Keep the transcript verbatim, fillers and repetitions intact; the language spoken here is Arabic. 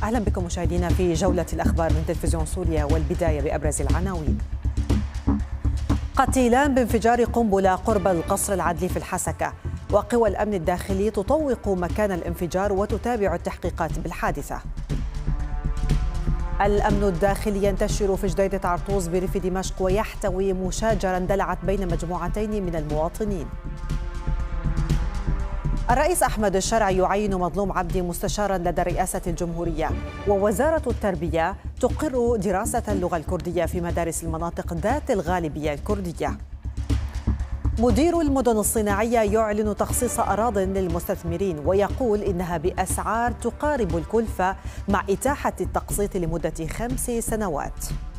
أهلا بكم مشاهدينا في جولة الأخبار من تلفزيون سوريا، والبداية بأبرز العناوين. قتيلان بانفجار قنبلة قرب القصر العدلي في الحسكة، وقوى الأمن الداخلي تطوق مكان الانفجار وتتابع التحقيقات بالحادثة. الأمن الداخلي ينتشر في جديدة عرطوس بريف دمشق ويحتوي مشاجرا اندلعت بين مجموعتين من المواطنين. الرئيس أحمد الشرع يعين مظلوم عبدي مستشارا لدى رئاسة الجمهورية، ووزارة التربية تقر دراسة اللغة الكردية في مدارس المناطق ذات الغالبية الكردية. مدير المدن الصناعية يعلن تخصيص أراضٍ للمستثمرين ويقول إنها بأسعار تقارب الكلفة مع إتاحة التقسيط لمدة خمس سنوات.